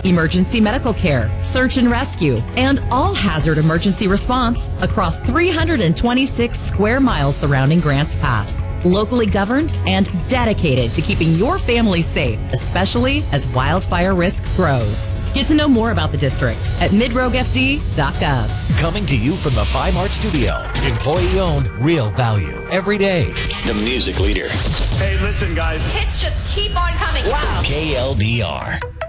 emergency medical care, search and rescue, and all hazard emergency response across 326 square miles surrounding Grants Pass. Locally governed and dedicated to keeping your family safe, especially as wildfire risk grows. Get to know more about the district at midroguefd.gov. Coming to you from the Bi-Mart studio. Employee-owned, real value. Every day. The music leader. Hey, listen, guys. Hits just keep on coming. Wow. KLDR.